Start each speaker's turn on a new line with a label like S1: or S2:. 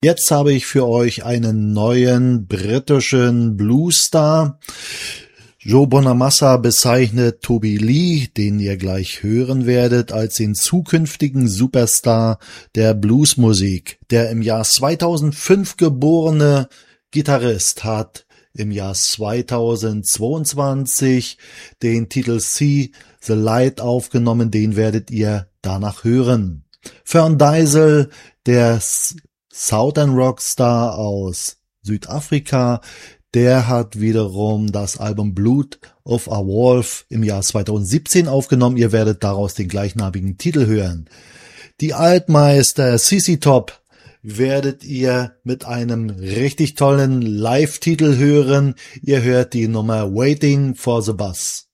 S1: Jetzt habe ich für euch einen neuen britischen Bluesstar. Joe Bonamassa bezeichnet Toby Lee, den ihr gleich hören werdet, als den zukünftigen Superstar der Bluesmusik. Der im Jahr 2005 geborene Gitarrist hat im Jahr 2022 den Titel See the Light aufgenommen, den werdet ihr danach hören. Fern Diesel, der Southern Rockstar aus Südafrika, der hat wiederum das Album Blood of a Wolf im Jahr 2017 aufgenommen. Ihr werdet daraus den gleichnamigen Titel hören. Die Altmeister CC Top werdet ihr mit einem richtig tollen Live-Titel hören. Ihr hört die Nummer Waiting for the Bus.